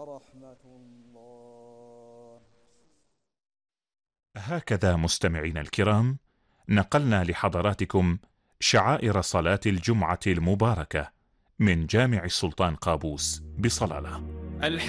هكذا مستمعينا الكرام نقلنا لحضراتكم شعائر صلاة الجمعة المباركة من جامع السلطان قابوس بصلالة.